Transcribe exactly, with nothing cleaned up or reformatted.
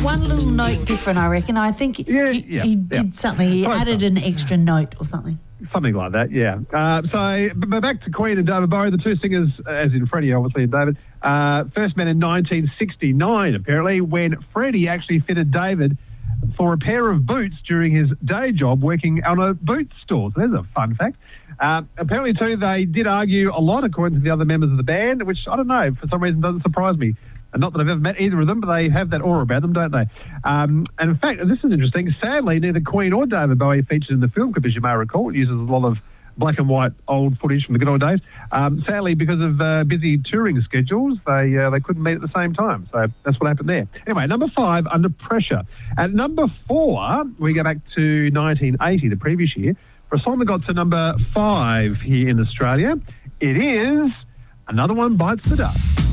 one little note different, I reckon. I think Yeah, he, yeah, he yeah. did something. He Close added enough. an extra note or something. Something like that, yeah. Uh, so, but back to Queen and David Bowie, the two singers, as in Freddie, obviously, and David, uh, first met in nineteen sixty-nine, apparently, when Freddie actually fitted David for a pair of boots during his day job working on a boot store. So there's a fun fact. Uh, apparently, too, they did argue a lot, according to the other members of the band, which, I don't know, for some reason doesn't surprise me. And not that I've ever met either of them, but they have that aura about them, don't they? Um, and in fact, this is interesting. Sadly, neither Queen or David Bowie featured in the film clip, as you may recall. It uses a lot of black and white old footage from the good old days. Um, sadly, because of uh, busy touring schedules, they uh, they couldn't meet at the same time. So that's what happened there. Anyway, number five, Under Pressure. At number four, we go back to nineteen eighty, the previous year, for a song that got to number five here in Australia. It is Another One Bites the Dust.